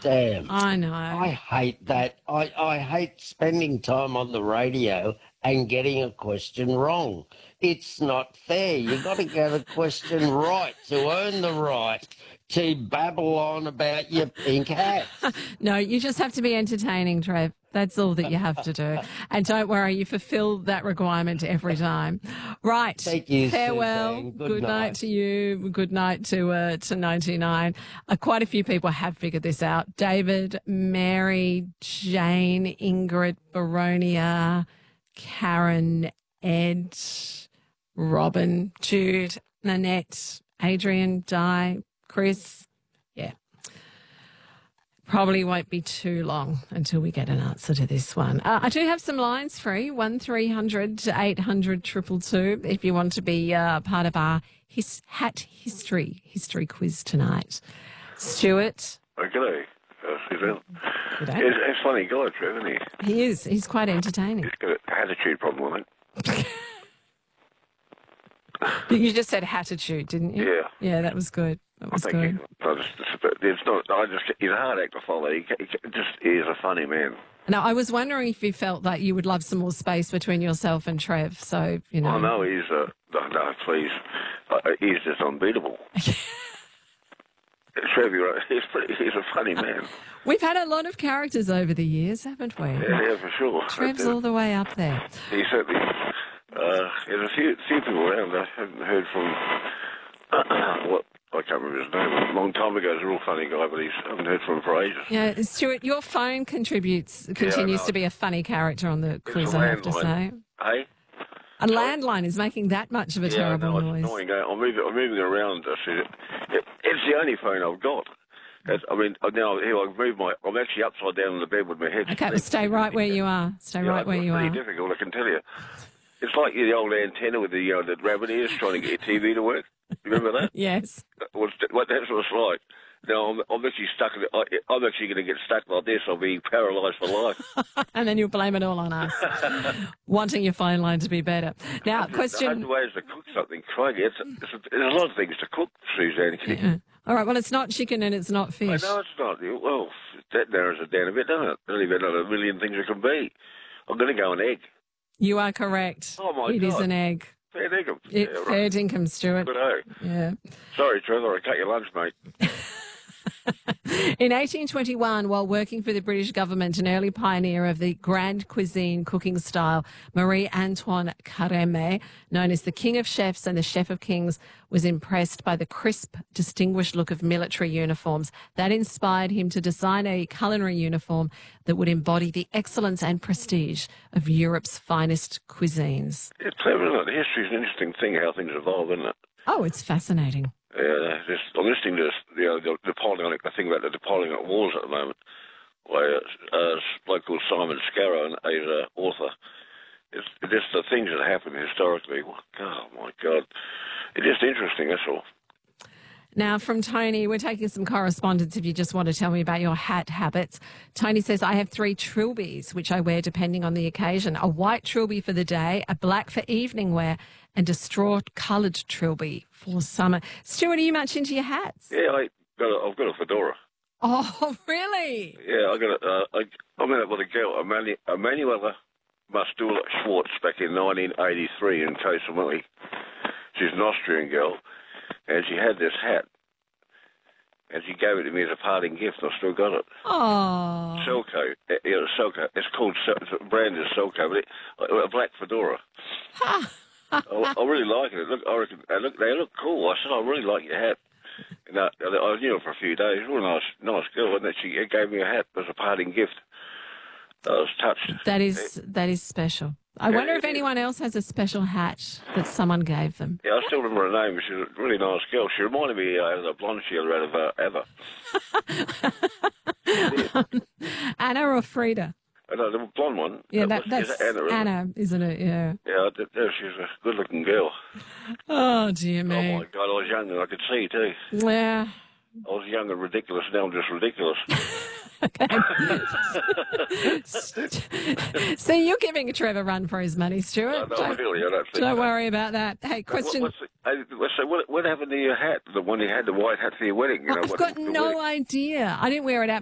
Sam. I know. I hate that. I hate spending time on the radio and getting a question wrong. It's not fair. You've got to get a question right to earn the right to babble on about your pink hat. No, you just have to be entertaining, Trev. That's all that you have to do. And don't worry, you fulfill that requirement every time. Right. Thank you, Farewell. Suzanne. Good night to you. Good night to 99. Quite a few people have figured this out. David, Mary, Jane, Ingrid, Baronia, Karen, Ed, Robin, Jude, Nanette, Adrian, Di, Chris. Yeah. Probably won't be too long until we get an answer to this one. I do have some lines free, 1300 800 222, if you want to be part of our hat history quiz tonight. Stuart. Oh, g'day, Suzanne. G'day. He's a funny guy, Trev, isn't he? He is. He's quite entertaining. He's got an attitude problem, I think. You just said attitude, didn't you? Yeah. Yeah, that was good. That was good. He's a hard act to follow. He is a funny man. Now, I was wondering if you felt that you would love some more space between yourself and Trev. So, you know. I know he's no, please. He's just unbeatable. Trev, he's a funny man. We've had a lot of characters over the years, haven't we? Yeah, for sure. Trev's all the way up there. He certainly. There's a few people around I haven't heard from. I can't remember his name. A long time ago, he's a real funny guy, but I haven't heard from him for ages. Yeah, Stuart, your phone continues to be a funny character on the quiz, I have to say. Hey? A landline is making that much of a terrible noise. It's annoying. I'm moving around. It's the only phone I've got. Now here I'm actually upside down in the bed with my head. Okay, well, stay right where you are. Stay right where you are. It's pretty difficult, I can tell you. It's like the old antenna with the rabbit ears trying to get your TV to work. Remember that? Yes. That's what it's like. Now I'm actually stuck. I'm actually going to get stuck like this. I'll be paralysed for life. And then you'll blame it all on us, wanting your phone line to be better. Now, question. There's ways to cook something. There's a lot of things to cook, Suzanne. Yeah. All right. Well, it's not chicken and it's not fish. I know it's not. Well, that narrows it down a bit, doesn't it? There's only about a million things it can be. I'm going to go an egg. You are correct. Oh my God! It is an egg. Fair dinkum. Fair dinkum, Stuart. Good day. Yeah. Sorry, Trevor. I cut your lunch, mate. In 1821, while working for the British government, an early pioneer of the Grande Cuisine cooking style, Marie-Antoine Carême, known as the King of Chefs and the Chef of Kings, was impressed by the crisp, distinguished look of military uniforms. That inspired him to design a culinary uniform that would embody the excellence and prestige of Europe's finest cuisines. It's clever, isn't it? History's an interesting thing, how things evolve, isn't it? Oh, it's fascinating. Yeah, I'm listening to the Napoleonic, I think about the Napoleonic Wars at the moment, where a bloke called Simon Scarrow, he's an author. It's just the things that happen historically. Oh, my God. It's just interesting, that's all. Now, from Tony, we're taking some correspondence if you just want to tell me about your hat habits. Tony says, I have 3 trilbies, which I wear depending on the occasion. A white trilby for the day, a black for evening wear, and a straw-coloured trilby for summer. Stuart, are you much into your hats? Yeah, I've got a fedora. Oh, really? Yeah, I met up with a girl, Emanuela Mastula Schwartz, back in 1983 in Kosamui. She's an Austrian girl. And she had this hat, and she gave it to me as a parting gift. I still got it. Oh. Selco. Selco. It's called, the brand is Selco, but a black fedora. I really like it. They look cool. I said, I really like your hat. And I knew her for a few days. Real nice girl, and then she gave me a hat as a parting gift. I was touched. That is special. I wonder if anyone else has a special hat that someone gave them. Yeah, I still remember her name. She's a really nice girl. She reminded me of the blonde she had out of Ava. Anna or Frida? No, the blonde one. Yeah, that's Anna, isn't it? Yeah. Yeah, she's a good-looking girl. Oh, dear me. Oh, my God, I was young and I could see, too. Yeah. I was young and ridiculous. Now I'm just ridiculous. See, you're giving Trevor a run for his money, Stuart. Don't worry about that. Hey, question. What happened to your hat? The one you had, the white hat for your wedding? I've got no idea. I didn't wear it at